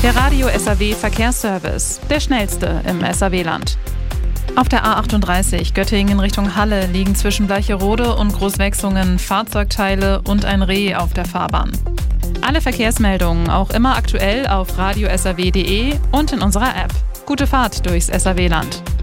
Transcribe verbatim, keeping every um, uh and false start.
Der Radio S A W Verkehrsservice, der schnellste im S A W-Land. Auf der A achtunddreißig Göttingen Richtung Halle liegen zwischen Bleicherode und Großwechsungen Fahrzeugteile und ein Reh auf der Fahrbahn. Alle Verkehrsmeldungen auch immer aktuell auf radio s a w punkt d e und in unserer App. Gute Fahrt durchs S A W-Land.